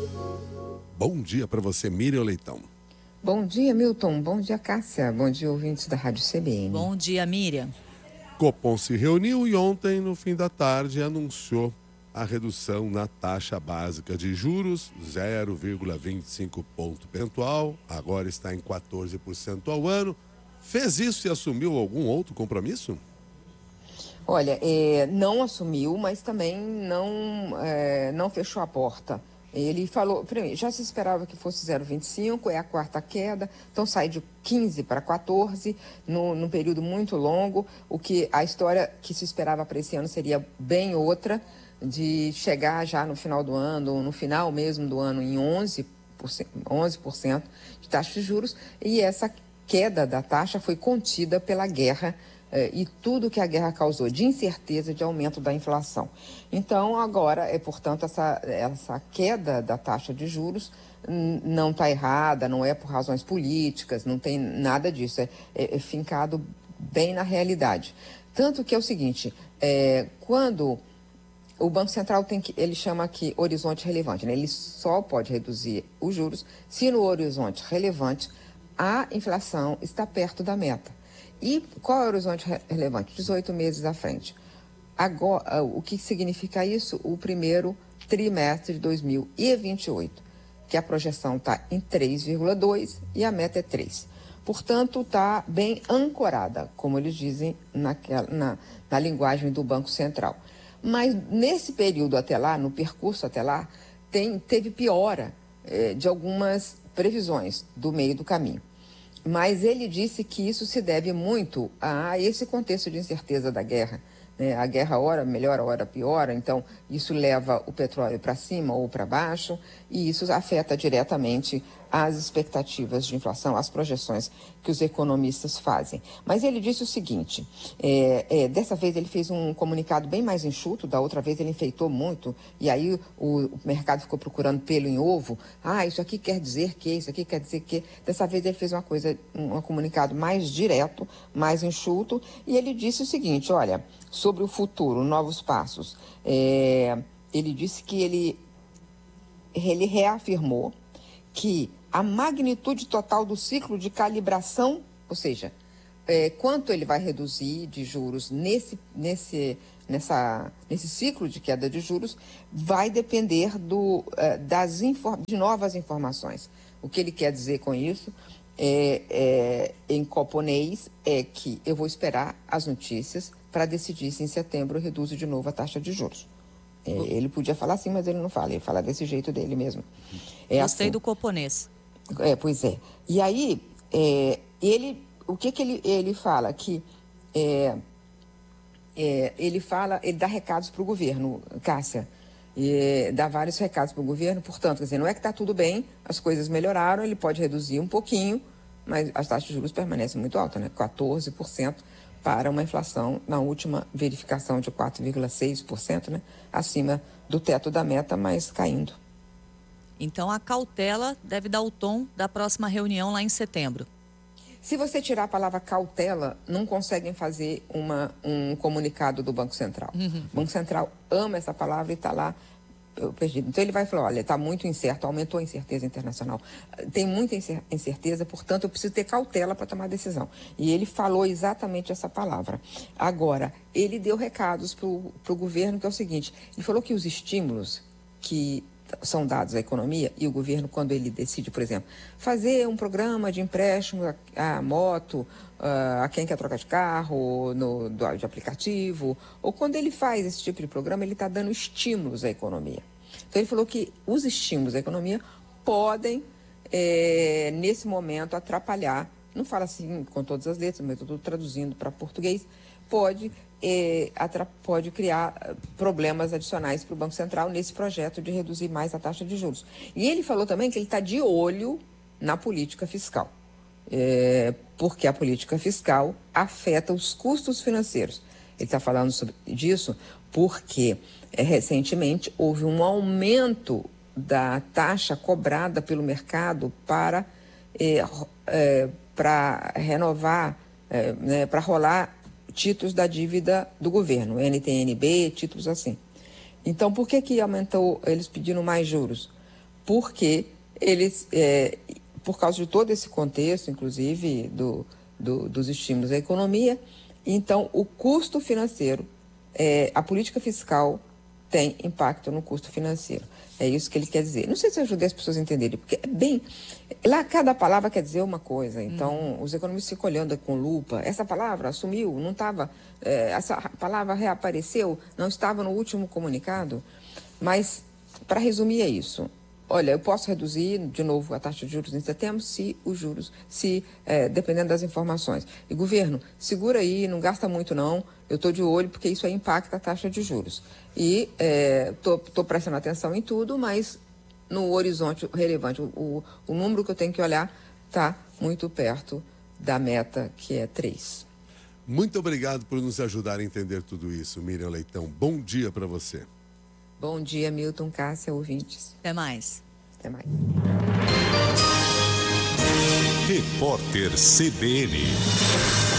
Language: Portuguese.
Bom dia para você, Miriam Leitão. Bom dia, Milton. Bom dia, Cássia. Bom dia, ouvintes da Rádio CBN. Bom dia, Miriam. Copom se reuniu e ontem, no fim da tarde, anunciou a redução na taxa básica de juros, 0,25 ponto percentual, agora está em 14% ao ano. Fez isso e assumiu algum outro compromisso? Olha, não assumiu, mas também não fechou a porta. Ele falou, primeiro, já se esperava que fosse 0,25, é a quarta queda, então sai de 15 para 14, num período muito longo, a história que se esperava para esse ano seria bem outra, de chegar já no final do ano, no final mesmo do ano, em 11% de taxa de juros, e essa queda da taxa foi contida pela guerra e tudo que a guerra causou de incerteza, de aumento da inflação. Então, agora, portanto, essa queda da taxa de juros não está errada, não é por razões políticas, não tem nada disso, é fincado bem na realidade. Tanto que é o seguinte, quando o Banco Central ele chama aqui horizonte relevante, né? Ele só pode reduzir os juros se no horizonte relevante a inflação está perto da meta. E qual é o horizonte relevante? 18 meses à frente. Agora, o que significa isso? O primeiro trimestre de 2028, que a projeção está em 3,2 e a meta é 3. Portanto, está bem ancorada, como eles dizem na linguagem do Banco Central. Mas nesse período até lá, no percurso até lá, teve piora de algumas previsões do meio do caminho. Mas ele disse que isso se deve muito a esse contexto de incerteza da guerra. A guerra ora melhora, ora piora, então isso leva o petróleo para cima ou para baixo e isso afeta diretamente as expectativas de inflação, as projeções que os economistas fazem. Mas ele disse o seguinte, dessa vez ele fez um comunicado bem mais enxuto, da outra vez ele enfeitou muito e aí o mercado ficou procurando pelo em ovo. Isso aqui quer dizer que, isso aqui quer dizer que. Dessa vez ele fez um comunicado mais direto, mais enxuto e ele disse o seguinte, olha, sobre o futuro, novos passos. Ele disse que ele reafirmou que a magnitude total do ciclo de calibração, ou seja, quanto ele vai reduzir de juros nesse ciclo de queda de juros, vai depender de novas informações. O que ele quer dizer com isso, em coponês, é que eu vou esperar as notícias para decidir se em setembro eu reduzo de novo a taxa de juros. Ele podia falar assim, mas ele não fala, ele fala desse jeito dele mesmo. Gostei assim. Do coponês. Pois é. E aí, o que ele fala? Que ele dá recados para o governo, Cássia, dá vários recados para o governo, portanto, quer dizer, não é que está tudo bem, as coisas melhoraram, ele pode reduzir um pouquinho, mas as taxas de juros permanecem muito altas, né? 14%. Para uma inflação, na última verificação de 4,6%, né? Acima do teto da meta, mas caindo. Então, a cautela deve dar o tom da próxima reunião lá em setembro. Se você tirar a palavra cautela, não conseguem fazer um comunicado do Banco Central. Uhum. O Banco Central ama essa palavra e está lá perdido. Então ele vai falar, olha, está muito incerto, aumentou a incerteza internacional. Tem muita incerteza, portanto eu preciso ter cautela para tomar decisão. E ele falou exatamente essa palavra. Agora, ele deu recados para o governo, que é o seguinte, ele falou que os estímulos que são dados à economia, e o governo, quando ele decide, por exemplo, fazer um programa de empréstimo à moto, a quem quer trocar de carro, de aplicativo, ou quando ele faz esse tipo de programa, ele está dando estímulos à economia. Então, ele falou que os estímulos à economia podem, nesse momento, atrapalhar, não fala assim com todas as letras, mas eu estou traduzindo para português, pode criar problemas adicionais para o Banco Central nesse projeto de reduzir mais a taxa de juros. E ele falou também que ele está de olho na política fiscal, porque a política fiscal afeta os custos financeiros. Ele está falando disso porque recentemente houve um aumento da taxa cobrada pelo mercado para renovar, para rolar títulos da dívida do governo, NTN-B, títulos assim. Então, por que aumentou, eles pediram mais juros? porque eles, por causa de todo esse contexto, inclusive dos estímulos à economia, então o custo financeiro, a política fiscal tem impacto no custo financeiro. É isso que ele quer dizer. Não sei se eu ajudei as pessoas a entenderem, porque lá cada palavra quer dizer uma coisa, então os economistas ficam olhando com lupa, essa palavra sumiu, não estava, essa palavra reapareceu, não estava no último comunicado, mas para resumir é isso. Olha, eu posso reduzir de novo a taxa de juros em setembro dependendo das informações. E governo, segura aí, não gasta muito não, eu estou de olho porque isso aí impacta a taxa de juros. E estou prestando atenção em tudo, mas no horizonte relevante, o número que eu tenho que olhar está muito perto da meta, que é 3. Muito obrigado por nos ajudar a entender tudo isso, Miriam Leitão. Bom dia para você. Bom dia, Milton, Cássia, ouvintes. Até mais. Até mais. Repórter CBN.